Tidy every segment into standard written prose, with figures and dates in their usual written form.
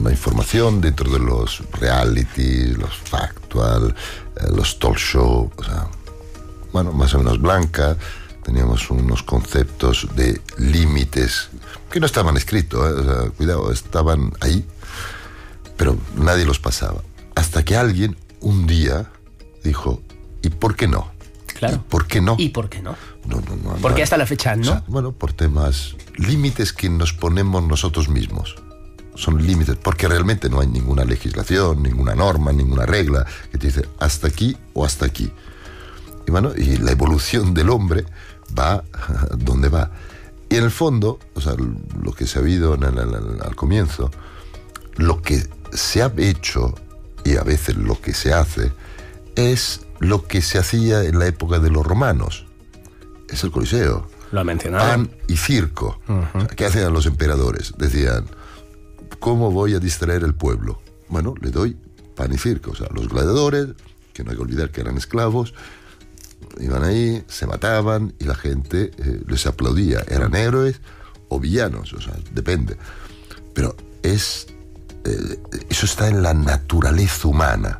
una información dentro de los reality, los factual, los talk show, o sea, bueno, más o menos blanca. Teníamos unos conceptos de límites que no estaban escritos, o sea, cuidado, estaban ahí, pero nadie los pasaba. Hasta que alguien un día dijo, ¿y por qué no? Claro. ¿Y por qué no? ¿Y por qué no? No. ¿Por qué hasta la fecha no? O sea, bueno, por temas, límites que nos ponemos nosotros mismos. Son límites, porque realmente no hay ninguna legislación, ninguna norma, ninguna regla que te dice hasta aquí o hasta aquí. Y bueno, y la evolución del hombre va donde va. Y en el fondo, o sea, lo que se ha habido al comienzo, lo que se ha hecho y a veces lo que se hace es lo que se hacía en la época de los romanos. Es el Coliseo. Lo ha mencionado. Pan y circo. O sea, ¿qué hacían los emperadores? Decían, ¿cómo voy a distraer el pueblo? Bueno, le doy pan y circo. O sea, los gladiadores, que no hay que olvidar que eran esclavos, iban ahí, se mataban y la gente les aplaudía. Eran héroes o villanos, o sea, depende. Pero eso está en la naturaleza humana.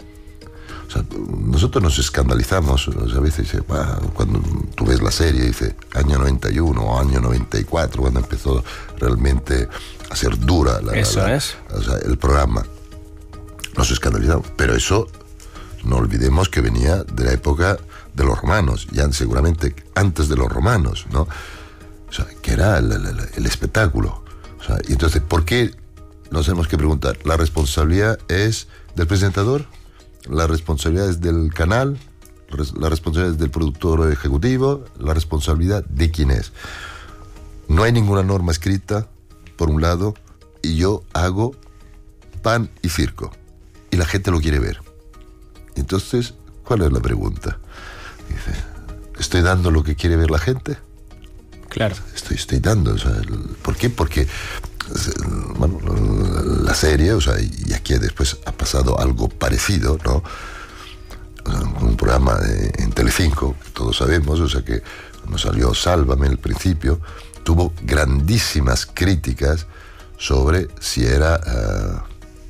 O sea, nosotros nos escandalizamos, o sea, a veces cuando tú ves la serie, dice año 91 o año 94, cuando empezó realmente a ser dura o sea, el programa. Nos escandalizamos, pero eso no olvidemos que venía de la época de los romanos, ya seguramente antes de los romanos, ¿no? O sea, que era el espectáculo. O sea, y entonces, ¿por qué nos tenemos que preguntar? ¿La responsabilidad es del presentador? ¿La responsabilidad es del canal? ¿La responsabilidad es del productor ejecutivo? ¿La responsabilidad de quién es? No hay ninguna norma escrita, por un lado, y yo hago pan y circo. Y la gente lo quiere ver. Entonces, ¿cuál es la pregunta? Dice, ¿estoy dando lo que quiere ver la gente? Claro. Estoy dando. O sea, ¿por qué? Porque bueno, la serie, o sea, y aquí después ha pasado algo parecido, ¿no? O sea, un programa en Telecinco, todos sabemos, o sea, que cuando salió Sálvame al principio, tuvo grandísimas críticas sobre si era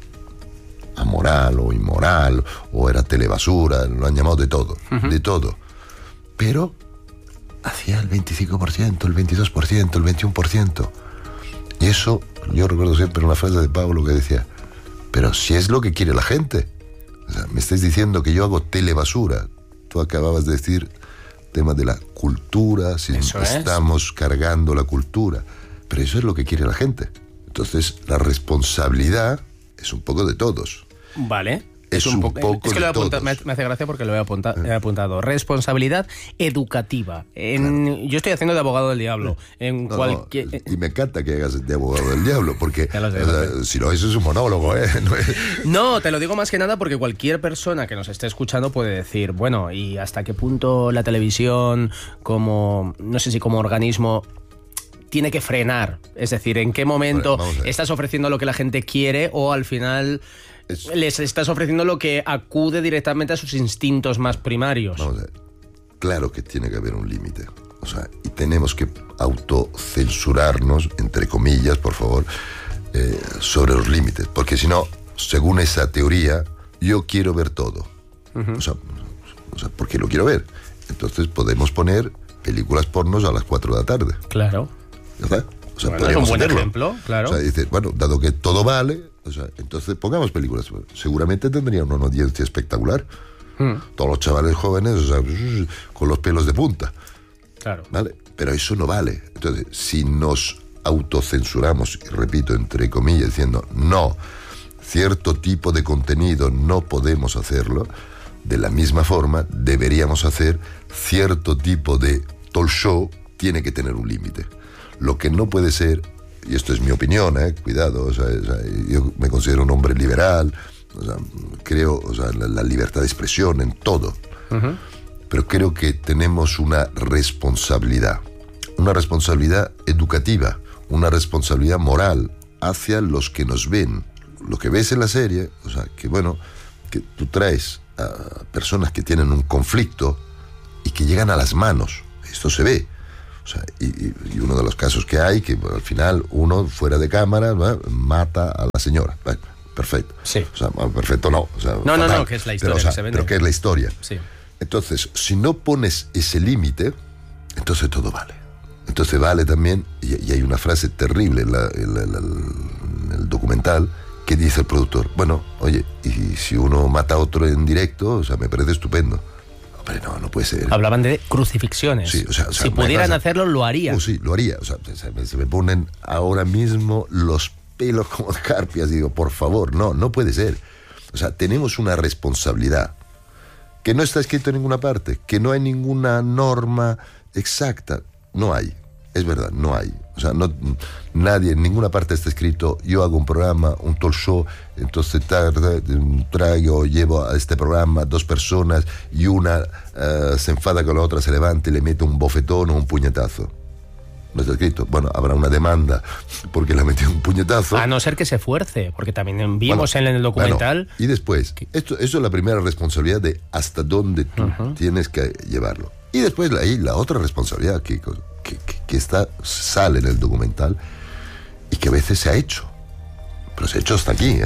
amoral o inmoral, o era telebasura, lo han llamado de todo, de todo. Pero hacía el 25%, el 22%, el 21%. Y eso, yo recuerdo siempre una frase de Pablo que decía, pero si es lo que quiere la gente. O sea, me estáis diciendo que yo hago telebasura. Tú acababas de decir tema de la cultura, si estamos cargando la cultura. Pero eso es lo que quiere la gente. Entonces, la responsabilidad es un poco de todos. Vale. Es un poco es que de todos. Me hace gracia porque lo he apuntado. Responsabilidad educativa. Yo estoy haciendo de abogado del diablo. Y me encanta que hagas de abogado del diablo, porque lo sé. Si no, eso es un monólogo, ¿eh? No, te lo digo más que nada porque cualquier persona que nos esté escuchando puede decir, bueno, ¿y hasta qué punto la televisión, como no sé si como organismo, tiene que frenar? Es decir, ¿en qué momento estás ofreciendo lo que la gente quiere o al final les estás ofreciendo lo que acude directamente a sus instintos más primarios? Vamos a ver. Claro que tiene que haber un límite. O sea, y tenemos que autocensurarnos, entre comillas, por favor, sobre los límites. Porque si no, según esa teoría, yo quiero ver todo. O sea, ¿por qué lo quiero ver? Entonces podemos poner películas pornos a las 4 de la tarde. Claro. ¿Verdad? O sea, bueno, es un buen ejemplo, claro. O sea, dices, bueno, dado que todo vale, o sea, entonces pongamos películas. Seguramente tendrían una audiencia espectacular. Todos los chavales jóvenes, o sea, con los pelos de punta. Claro. ¿Vale? Pero eso no vale. Entonces, si nos autocensuramos, y repito, entre comillas, diciendo, no, cierto tipo de contenido no podemos hacerlo, de la misma forma deberíamos hacer cierto tipo de talk show, tiene que tener un límite. Lo que no puede ser, y esto es mi opinión, cuidado, o sea, yo me considero un hombre liberal, o sea, creo, o sea, la libertad de expresión en todo, pero creo que tenemos una responsabilidad educativa, una responsabilidad moral hacia los que nos ven. Lo que ves en la serie, o sea, que bueno, que tú traes a personas que tienen un conflicto y que llegan a las manos, esto se ve. O sea, y uno de los casos que hay, que al final uno fuera de cámara, ¿no?, mata a la señora. Bueno, perfecto. Sí. O sea, perfecto no. O sea, no, que es la historia que se vende. Pero que es la historia. Sí. Entonces, si no pones ese límite, entonces todo vale. Entonces vale también, y hay una frase terrible en el documental, que dice el productor: bueno, oye, y si uno mata a otro en directo, o sea, me parece estupendo. Hombre, no puede ser. Hablaban de crucifixiones. Sí, o sea, si pudieran hacerlo, lo harían. Sí, lo haría. O sea, se me ponen ahora mismo los pelos como escarpias y digo, por favor, no puede ser. O sea, tenemos una responsabilidad que no está escrito en ninguna parte, que no hay ninguna norma exacta. No hay, es verdad, no hay. O sea, nadie, en ninguna parte está escrito: yo hago un programa, un talk show, entonces llevo a este programa 2 personas y una se enfada con la otra, se levanta y le mete un bofetón o un puñetazo. No está escrito. Bueno, habrá una demanda porque le ha metido un puñetazo. A no ser que se fuerce, porque también vimos en el documental... y después, eso es la primera responsabilidad de hasta dónde tú tienes que llevarlo. Y después ahí la otra responsabilidad que sale en el documental y que a veces se ha hecho, pero se ha hecho hasta aquí,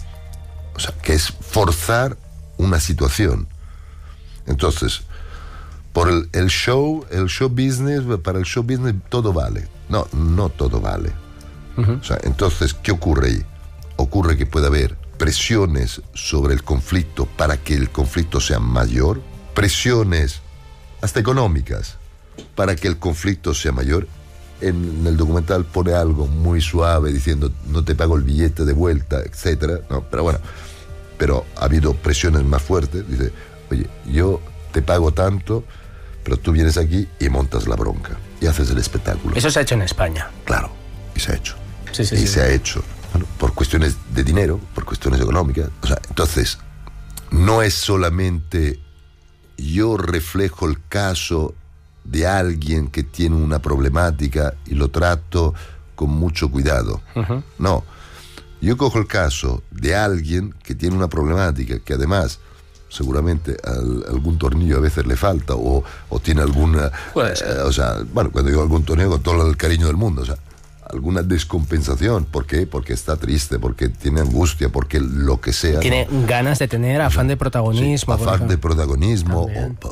o sea, que es forzar una situación. Entonces, por el show business, para el show business todo vale. No todo vale. O sea, entonces, ¿qué ocurre ahí? Ocurre que puede haber presiones sobre el conflicto para que el conflicto sea mayor, presiones hasta económicas para que el conflicto sea mayor. En el documental pone algo muy suave diciendo: no te pago el billete de vuelta, etcétera. No, pero bueno, pero ha habido presiones más fuertes. Dice: oye, yo te pago tanto, pero tú vienes aquí y montas la bronca y haces el espectáculo. Eso se ha hecho en España. Claro, y se ha hecho. Sí. Se ha hecho, bueno, por cuestiones de dinero, por cuestiones económicas. O sea, entonces, no es solamente yo reflejo el caso de alguien que tiene una problemática y lo trato con mucho cuidado. No, yo cojo el caso de alguien que tiene una problemática, que además seguramente algún tornillo a veces le falta o tiene alguna... o sea, bueno, cuando digo algún tornillo, con todo el cariño del mundo, o sea, alguna descompensación. ¿Por qué? Porque está triste, porque tiene angustia, porque lo que sea. Tiene ganas de tener afán de protagonismo. Sí, afán de protagonismo,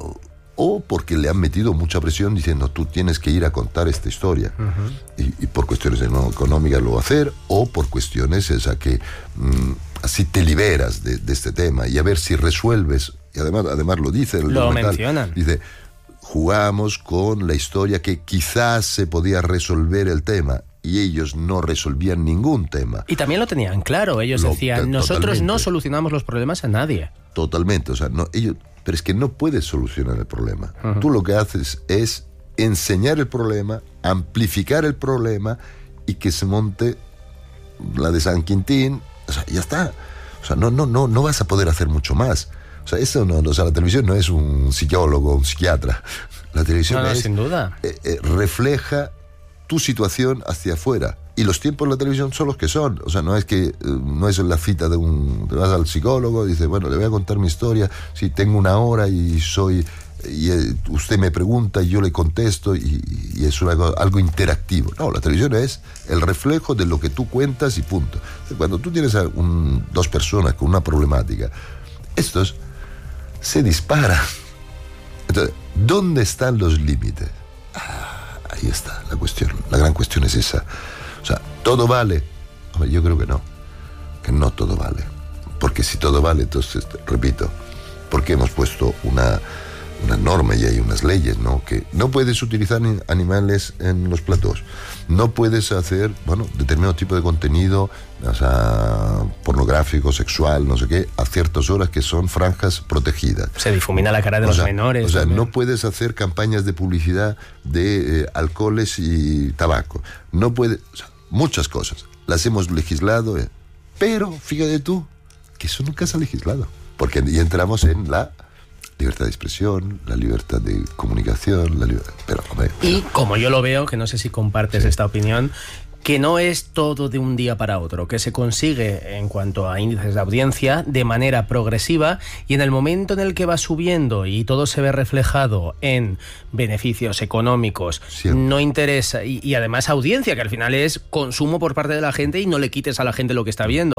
o porque le han metido mucha presión diciendo: tú tienes que ir a contar esta historia. Y por cuestiones económicas lo va a hacer, o por cuestiones que así te liberas de este tema y a ver si resuelves. Y además lo dice el documental. Lo mencionan. Dice: jugamos con la historia que quizás se podía resolver el tema, y ellos no resolvían ningún tema. Y también lo tenían claro. Ellos decían: nosotros no solucionamos los problemas a nadie. Totalmente. O sea, pero es que no puedes solucionar el problema. Tú lo que haces es enseñar el problema, amplificar el problema y que se monte la de San Quintín. O sea, ya está. O sea, no vas a poder hacer mucho más. O sea, la televisión no es un psicólogo, un psiquiatra. La televisión sin duda. Refleja tu situación hacia afuera. Y los tiempos de la televisión son los que son. O sea, no es la cita te vas al psicólogo y dices: bueno, le voy a contar mi historia, si tengo 1 hora y usted me pregunta y yo le contesto, y es algo interactivo. No, la televisión es el reflejo de lo que tú cuentas y punto. Cuando tú tienes a 2 personas con una problemática, estos se disparan. Entonces, ¿dónde están los límites? Ahí está la cuestión. La gran cuestión es esa. O sea, ¿todo vale? Hombre, yo creo que no todo vale. Porque si todo vale, entonces, repito, porque hemos puesto una norma y hay unas leyes, ¿no? Que no puedes utilizar animales en los platós, no puedes hacer, determinado tipo de contenido, o sea, pornográfico, sexual, no sé qué, a ciertas horas que son franjas protegidas. Se difumina la cara de los menores. O sea, no puedes hacer campañas de publicidad de alcoholes y tabaco. No puedes, o sea, muchas cosas. Las hemos legislado, pero fíjate tú que eso nunca se ha legislado. Porque ya entramos en la libertad de expresión, la libertad de comunicación, pero, hombre, y como yo lo veo, que no sé si compartes esta opinión, que no es todo de un día para otro, que se consigue en cuanto a índices de audiencia de manera progresiva, y en el momento en el que va subiendo y todo se ve reflejado en beneficios económicos, no interesa, y además audiencia, que al final es consumo por parte de la gente, y no le quites a la gente lo que está viendo.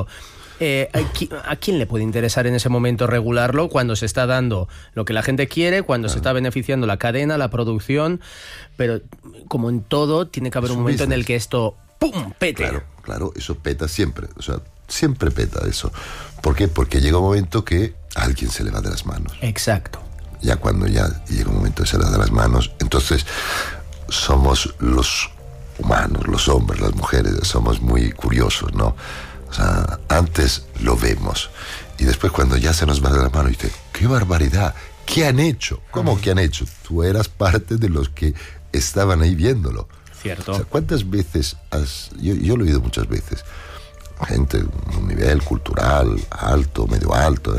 ¿A quién le puede interesar en ese momento regularlo cuando se está dando lo que la gente quiere, cuando se está beneficiando la cadena, la producción? Pero como en todo, tiene que haber un momento en el que esto ¡pum! Pete. Claro, eso peta siempre. O sea, siempre peta eso. ¿Por qué? Porque llega un momento que a alguien se le va de las manos. Exacto. Ya cuando ya llega un momento que se le va de las manos, entonces somos los humanos, los hombres, las mujeres, somos muy curiosos, ¿no? O sea, antes lo vemos y después cuando ya se nos va de la mano dice, ¡qué barbaridad! ¿Qué han hecho? ¿Cómo que han hecho? Tú eras parte de los que estaban ahí viéndolo. Cierto. O sea, ¿cuántas veces yo lo he oído muchas veces, gente de un nivel cultural alto, medio alto,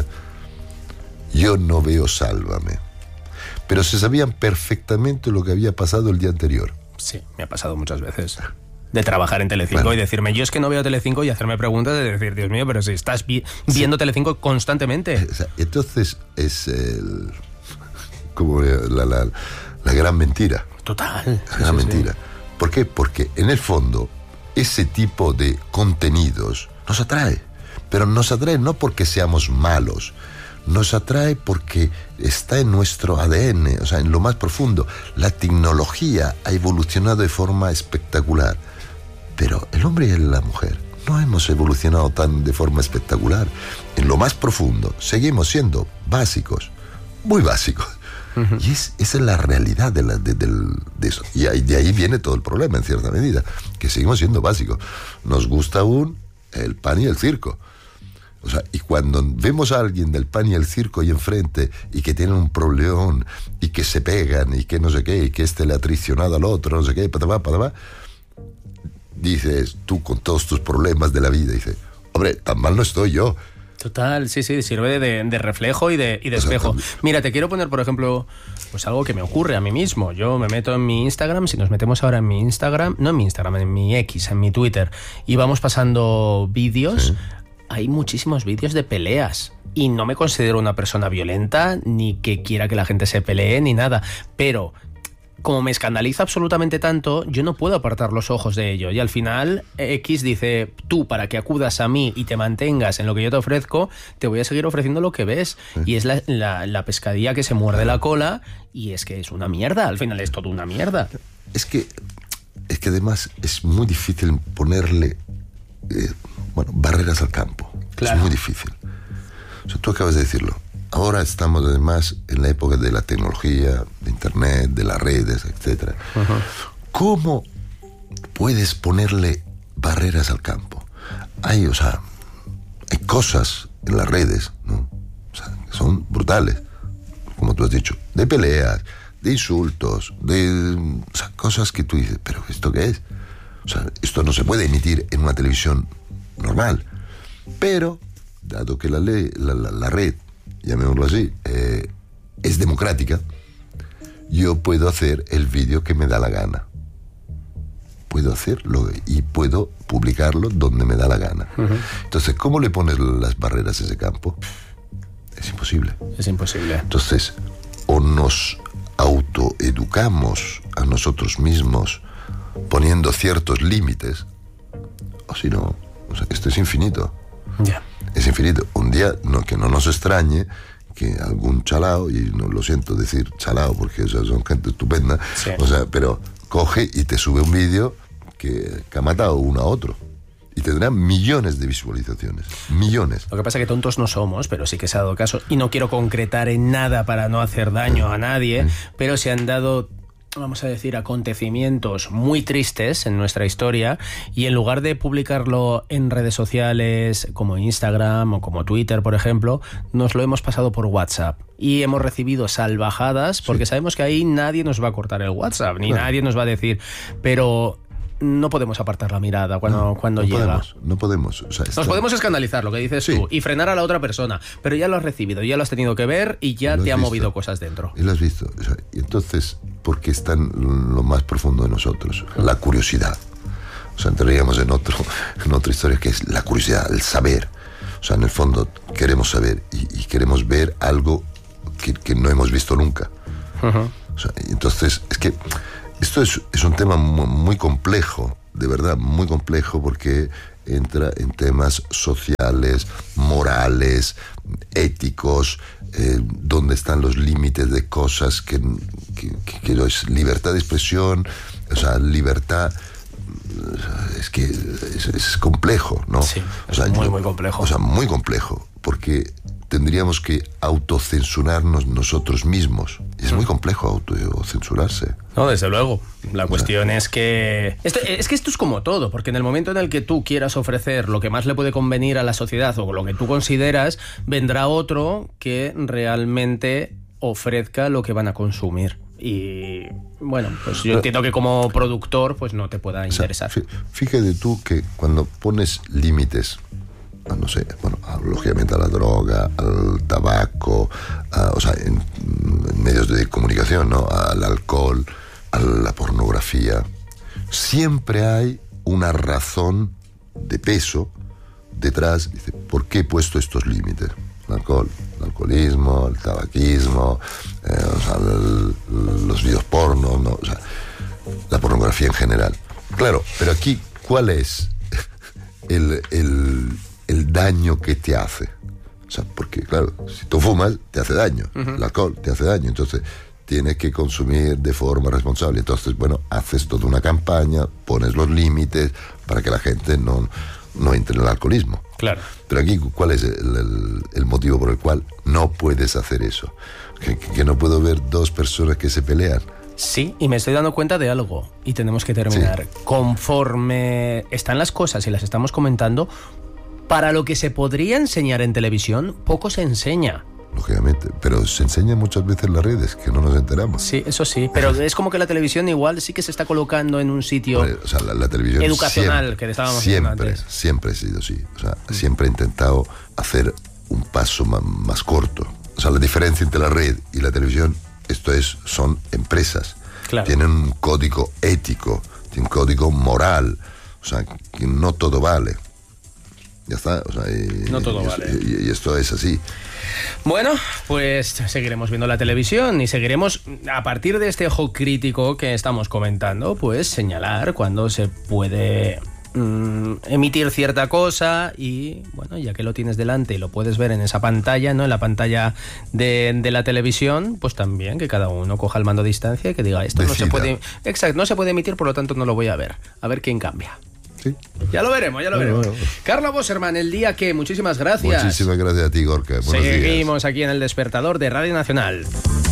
yo no veo Sálvame, pero se sabían perfectamente lo que había pasado el día anterior. Sí, me ha pasado muchas veces. De trabajar en Telecinco y decirme, yo es que no veo Telecinco, y hacerme preguntas de decir, Dios mío, pero si estás viendo Telecinco constantemente. O sea, entonces es como la gran mentira. Total. La gran mentira. Sí. ¿Por qué? Porque en el fondo ese tipo de contenidos nos atrae, pero nos atrae no porque seamos malos, nos atrae porque está en nuestro ADN, o sea, en lo más profundo. La tecnología ha evolucionado de forma espectacular, pero el hombre y la mujer no hemos evolucionado tan de forma espectacular. En lo más profundo seguimos siendo básicos, muy básicos. Uh-huh. Y esa es la realidad de eso. Y de ahí viene todo el problema, en cierta medida, que seguimos siendo básicos. Nos gusta aún el pan y el circo. O sea, y cuando vemos a alguien del pan y el circo ahí enfrente, y que tienen un problemón, y que se pegan, y que no sé qué, y que este le ha traicionado al otro, no sé qué, patapá, dices, tú con todos tus problemas de la vida, dices, hombre, tan mal no estoy yo. Total, sí, sirve de reflejo y de espejo. Mira, te quiero poner, por ejemplo, pues algo que me ocurre a mí mismo. Yo me meto en mi Instagram, si nos metemos ahora en mi Instagram, no en mi Instagram, en mi X, en mi Twitter, y vamos pasando vídeos, sí. Hay muchísimos vídeos de peleas. Y no me considero una persona violenta, ni que quiera que la gente se pelee, ni nada. Pero como me escandaliza absolutamente tanto, yo no puedo apartar los ojos de ello. Y al final X dice, tú, para que acudas a mí y te mantengas en lo que yo te ofrezco, te voy a seguir ofreciendo lo que ves. Sí. Y es la pescadilla que se muerde la cola, y es que es una mierda. Al final es todo una mierda. Es que además es muy difícil ponerle barreras al campo. Claro. Es muy difícil. O sea, tú acabas de decirlo. Ahora estamos además en la época de la tecnología, de internet, de las redes, etc. Uh-huh. ¿Cómo puedes ponerle barreras al campo? Hay cosas en las redes, ¿no? O sea, que son brutales, como tú has dicho, de peleas, de insultos, de cosas que tú dices, ¿pero esto qué es? O sea, esto no se puede emitir en una televisión normal. Pero, dado que la red, llamémoslo así, es democrática, yo puedo hacer el vídeo que me da la gana. Puedo hacerlo y puedo publicarlo donde me da la gana. Uh-huh. Entonces, ¿cómo le pones las barreras a ese campo? Es imposible. Es imposible. Entonces, o nos autoeducamos a nosotros mismos poniendo ciertos límites, o si no, esto es infinito. Ya. Yeah. Es infinito. Un día, que no nos extrañe que algún chalao, y no lo siento decir chalao porque son gente estupenda, sí. Pero coge y te sube un vídeo que ha matado uno a otro. Y tendrá millones de visualizaciones. Millones. Lo que pasa es que tontos no somos, pero sí que se ha dado caso. Y no quiero concretar en nada para no hacer daño a nadie, pero se han dado, vamos a decir, acontecimientos muy tristes en nuestra historia, y en lugar de publicarlo en redes sociales como Instagram o como Twitter, por ejemplo, nos lo hemos pasado por WhatsApp y hemos recibido salvajadas porque sabemos que ahí nadie nos va a cortar el WhatsApp, ni nadie nos va a decir, pero no podemos apartar la mirada cuando llega. No podemos. Nos podemos escandalizar, lo que dices tú, y frenar a la otra persona, pero ya lo has recibido, ya lo has tenido que ver y ya te ha movido cosas dentro. Y lo has visto. Y entonces, porque está en lo más profundo de nosotros, la curiosidad. O sea, entraríamos en otra historia que es la curiosidad, el saber. O sea, en el fondo queremos saber y queremos ver algo que no hemos visto nunca. Uh-huh. O sea, entonces, es que esto es un tema muy complejo, de verdad, muy complejo, porque entra en temas sociales, morales, éticos, donde están los límites de cosas que es libertad de expresión, o sea, libertad. Es que es complejo, ¿no? Sí, es muy complejo. O sea, muy complejo, porque tendríamos que autocensurarnos nosotros mismos. Y es muy complejo autocensurarse. No, desde luego. La cuestión es que... esto es como todo, porque en el momento en el que tú quieras ofrecer lo que más le puede convenir a la sociedad o lo que tú consideras, vendrá otro que realmente ofrezca lo que van a consumir. Y bueno, pues yo entiendo que como productor pues no te pueda interesar. O sea, fíjate tú que cuando pones límites, no sé, bueno, lógicamente a la droga, al tabaco, o sea, en medios de comunicación, ¿no? Al alcohol, a la pornografía, siempre hay una razón de peso detrás. Dice, ¿por qué he puesto estos límites? El alcohol, el alcoholismo, el tabaquismo, o sea, los vídeos porno, ¿no? O sea, la pornografía en general. Claro, pero aquí, ¿cuál es el daño que te hace? O sea, porque, claro, si tú fumas, te hace daño. Uh-huh. El alcohol te hace daño. Entonces, tienes que consumir de forma responsable. Entonces, bueno, haces toda una campaña, pones los límites para que la gente no entre en el alcoholismo. Claro. Pero aquí, ¿cuál es el motivo por el cual no puedes hacer eso? Que no puedo ver dos personas que se pelean. Sí, y me estoy dando cuenta de algo, y tenemos que terminar. Sí. Conforme están las cosas y las estamos comentando, para lo que se podría enseñar en televisión, poco se enseña. Lógicamente, pero se enseña muchas veces en las redes, que no nos enteramos. Sí, eso sí, pero es como que la televisión igual sí que se está colocando en un sitio, o sea, la televisión educacional, siempre, que estábamos diciendo antes. Siempre ha sido así, o sea, siempre he intentado hacer un paso más corto. O sea, la diferencia entre la red y la televisión, son empresas. Claro. Tienen un código ético, tienen un código moral, o sea, que no todo vale. Ya está, o sea, no todo vale. Y esto es así. Bueno, pues seguiremos viendo la televisión y seguiremos, a partir de este ojo crítico que estamos comentando, pues señalar cuando se puede emitir cierta cosa y, bueno, ya que lo tienes delante y lo puedes ver en esa pantalla, ¿no? En la pantalla de la televisión, pues también que cada uno coja el mando a distancia y que diga, esto Decida. no se puede... Exacto, no se puede emitir, por lo tanto no lo voy a ver. A ver quién cambia. Sí. Ya lo veremos. Bueno. Carlo Boserman, ¿el día qué? Muchísimas gracias. Muchísimas gracias a ti, Gorka. Buenos días. Seguimos aquí en El Despertador de Radio Nacional.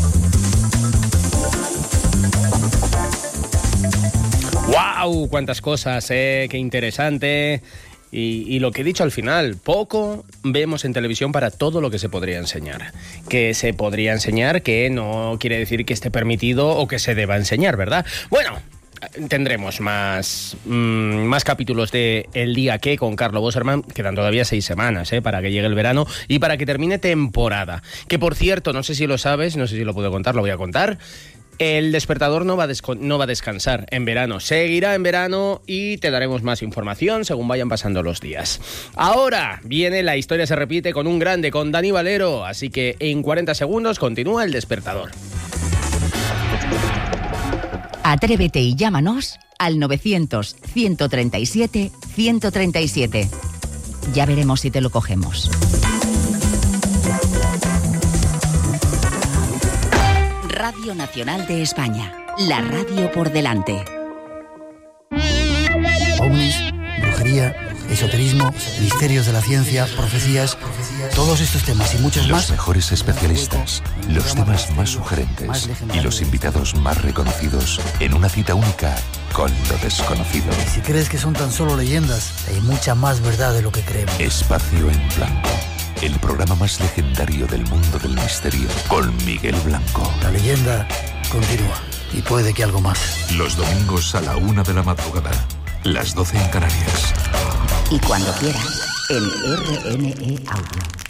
¡Wow! ¡Cuántas cosas, qué interesante! Y lo que he dicho al final, poco vemos en televisión para todo lo que se podría enseñar. Que se podría enseñar, que no quiere decir que esté permitido o que se deba enseñar, ¿verdad? Bueno, tendremos más capítulos de El Día Que con Carlo Boserman. Quedan todavía 6 semanas para que llegue el verano y para que termine temporada. Que, por cierto, no sé si lo sabes, no sé si lo puedo contar, lo voy a contar. El Despertador no va a descansar en verano. Seguirá en verano y te daremos más información según vayan pasando los días. Ahora viene La Historia se repite con un grande, con Dani Valero. Así que en 40 segundos continúa El Despertador. Atrévete y llámanos al 900-137-137. Ya veremos si te lo cogemos. Radio Nacional de España, la radio por delante. Ovnis, brujería, esoterismo, misterios de la ciencia, profecías, todos estos temas y muchos más. Los mejores especialistas, los temas más sugerentes y los invitados más reconocidos en una cita única con lo desconocido. Y si crees que son tan solo leyendas, hay mucha más verdad de lo que creemos. Espacio en Blanco. El programa más legendario del mundo del misterio, con Miguel Blanco. La leyenda continúa, y puede que algo más. Los domingos a la 1 de la madrugada, las 12 en Canarias. Y cuando quieras, en RNE Audio.